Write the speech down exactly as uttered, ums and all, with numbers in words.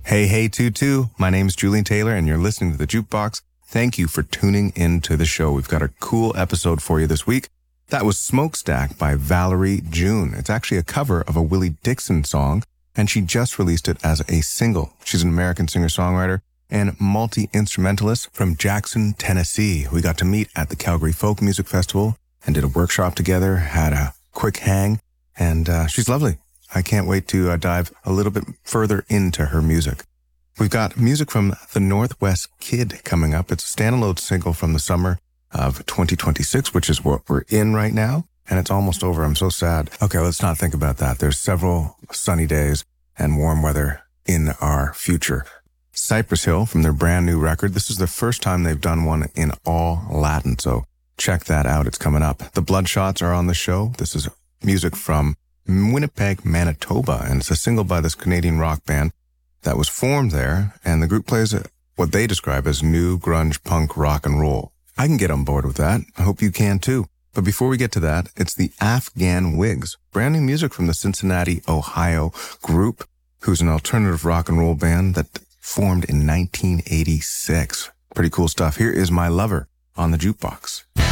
Hey, hey, Tutu. My name's Julian Taylor, and you're listening to The Jukebox. Thank you for tuning into the show. We've got a cool episode for you this week. That was Smokestack by Valerie June. It's actually a cover of a Willie Dixon song, and she just released it as a single. She's an American singer-songwriter and multi-instrumentalist from Jackson, Tennessee. We got to meet at the Calgary Folk Music Festival and did a workshop together, had a quick hang, and uh, she's lovely. I can't wait to uh, dive a little bit further into her music. We've got music from the Northwest Kid coming up. It's a standalone single from the summer of twenty twenty-six, which is what we're in right now, and it's almost over. I'm so sad. Okay, let's not think about that. There's several sunny days and warm weather in our future. Cypress Hill from their brand new record. This is the first time they've done one in all Latin, so check that out. It's coming up. The Bloodshots are on the show. This is music from Winnipeg, Manitoba, and it's a single by this Canadian rock band that was formed there, and the group plays what they describe as new grunge punk rock and roll. I can get on board with that. I hope you can too. But before we get to that, it's the Afghan Wigs, brand new music from the Cincinnati, Ohio group, who's an alternative rock and roll band that formed in nineteen eighty-six. Pretty cool stuff. Here is My Lover on the Jukebox.